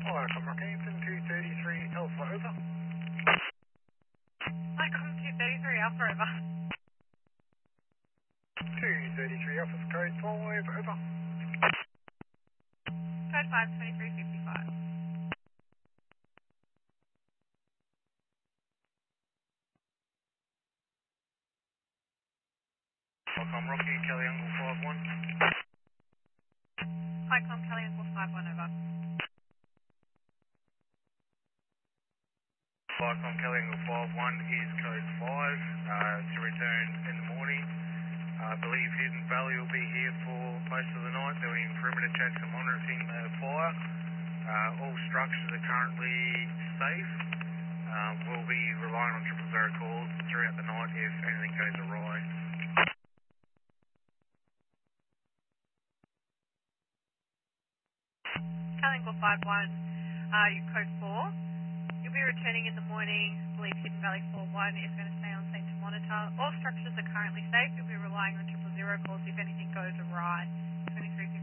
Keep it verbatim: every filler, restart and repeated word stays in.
Welcome, Rockhampton, two thirty-three Alpha, over. Welcome two thirty-three Alpha, over. two thirty-three Alpha's code five, over. Code five, twenty-three fifty-five. Welcome, Rocky, Kelly Uncle five one. Welcome, Kelly Uncle five one, over. Welcome, Kelly Uncle five one is code five, uh, to return in the morning. I believe Hidden Valley will be here for most of the night doing perimeter checks and monitoring the fire. Uh, all structures are currently safe. Um, we'll be relying on triple zero calls throughout the night if anything goes awry. Kelly Uncle five one, uh, you code four. You'll be returning in the morning. I believe Hidden Valley four one is going to stay on scene to monitor. All structures are currently safe. You'll be relying on triple zero calls if anything goes awry. twenty-three